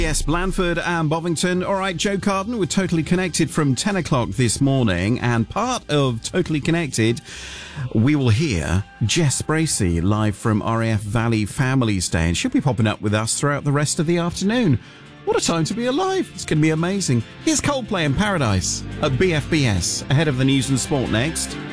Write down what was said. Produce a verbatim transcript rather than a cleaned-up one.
Yes, Blandford and Bovington. All right, Joe Carden, we're Totally Connected from ten o'clock this morning, and part of Totally Connected, we will hear Jess Bracey live from R A F Valley Families Day, and she'll be popping up with us throughout the rest of the afternoon. What a time to be alive. It's going to be amazing. Here's Coldplay in Paradise at B F B S, ahead of the news and sport next.